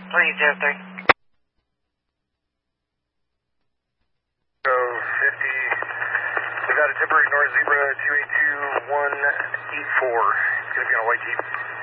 303. So 50, we got a temporary north zebra 282184. It's going to be on a white Jeep.